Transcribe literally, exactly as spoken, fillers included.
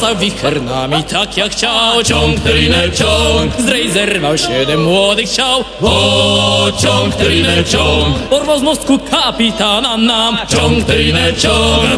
rozwiązał wicher nami tak jak chciał. Ciąg, tryner, ciąg, z rej zerwał siedem młodych ciał. O, ciąg, tryner, ciąg, porwał z mostku kapitana nam. Ciąg, tryner, ciąg,